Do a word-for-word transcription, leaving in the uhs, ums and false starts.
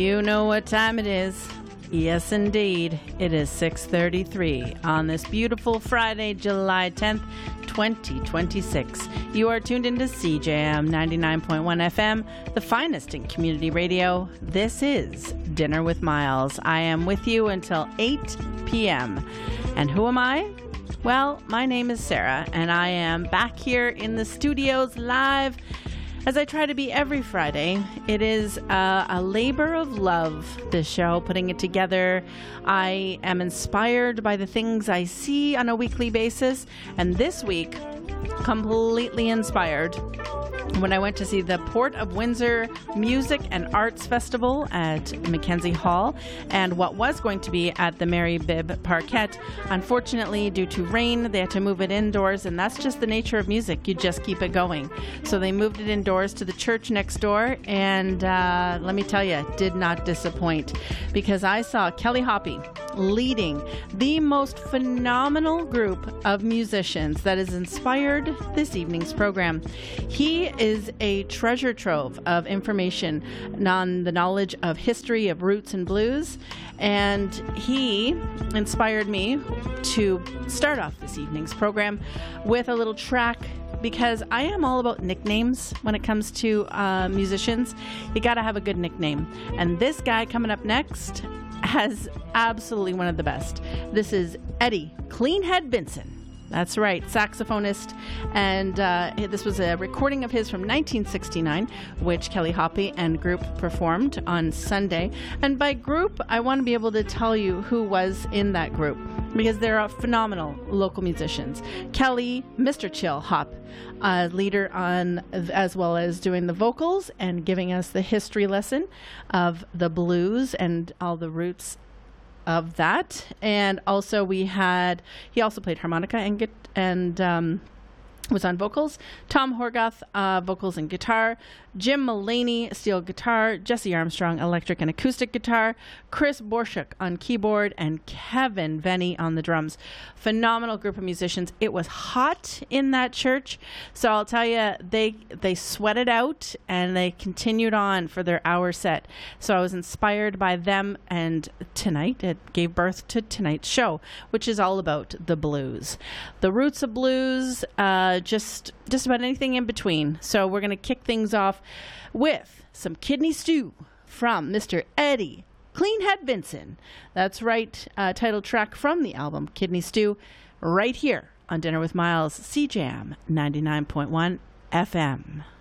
You know what time it is. Yes, indeed. It is six thirty-three on this beautiful Friday, July tenth, twenty twenty-six. You are tuned into C J M ninety-nine point one F M, the finest in community radio. This is Dinner with Miles. I am with you until eight p.m. And who am I? Well, my name is Sarah, and I am back here in the studios live as I try to be every Friday. It is uh, a labor of love, this show, putting it together. I am inspired by the things I see on a weekly basis, and this week, completely inspired when I went to see the Port of Windsor Music and Arts Festival at Mackenzie Hall, and what was going to be at the Mary Bibb Parquet. Unfortunately, due to rain, they had to move it indoors, and that's just the nature of music. You just keep it going. So they moved it indoors to the church next door, and uh, let me tell you, did not disappoint, because I saw Kelly Hoppy leading the most phenomenal group of musicians that has inspired this evening's program. He is a treasure trove of information on the knowledge of history of roots and blues, and he inspired me to start off this evening's program with a little track, because I am all about nicknames when it comes to uh, musicians. You gotta have a good nickname, and this guy coming up next has absolutely one of the best. This is Eddie Cleanhead Benson. That's right, saxophonist, and uh, this was a recording of his from nineteen sixty-nine, which Kelly Hoppy and group performed on Sunday. And by group, I want to be able to tell you who was in that group, because there are phenomenal local musicians. Kelly, Mister Chill Hop, uh, leader on, as well as doing the vocals and giving us the history lesson of the blues and all the roots of that. And also we had, he also played harmonica and get and um was on vocals. Tom Horgath, uh, vocals and guitar. Jim Mullaney, steel guitar. Jesse Armstrong, electric and acoustic guitar. Chris Borshuk on keyboard, and Kevin Venny on the drums. Phenomenal group of musicians. It was hot in that church, so I'll tell you, they they sweated out and they continued on for their hour set. So I was inspired by them, and tonight it gave birth to tonight's show, which is all about the blues, the roots of blues, uh, just just about anything in between. So we're going to kick things off with some Kidney Stew from Mister Eddie Cleanhead Benson. That's right, uh, title track from the album Kidney Stew, right here on Dinner with Miles, C J M ninety-nine point one F M.